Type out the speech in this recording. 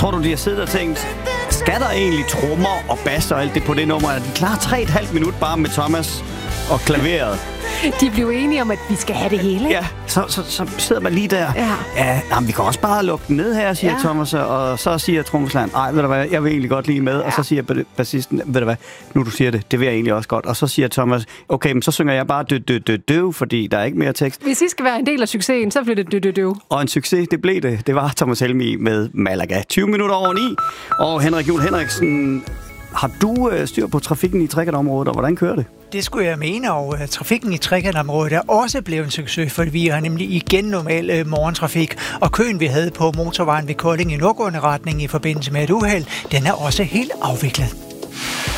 Tror du, de har siddet og tænkt, skal der egentlig trommer og bass og alt det på det nummer? Er de klar 3,5 minutter bare med Thomas og klaveret? De blev enige om, at vi skal have det hele. Ja, så sidder man lige der. Ja. Jamen, vi kan også bare lukke den ned her, siger Thomas, og så siger trommeslageren, ved du hvad, jeg vil egentlig godt lige med. Og så siger bassisten, ved du hvad, nu du siger det vil jeg egentlig også godt. Og så siger Thomas, okay, men så synger jeg bare dø, fordi der er ikke mere tekst. Hvis I skal være en del af succesen, så bliver det dø. Og en succes, det blev det. Det var Thomas Helmig med Malaga. 20 minutter over 9. Og Henrik Juhl Henriksen, har du styr på trafikken i Trekkertområdet, og hvordan kører det? Det skulle jeg mene, og trafikken i Trekkertområdet er også blevet en succes, for vi har nemlig igen normal morgentrafik, og køen, vi havde på motorvejen ved Kolding i nordgående retning i forbindelse med et uheld, den er også helt afviklet.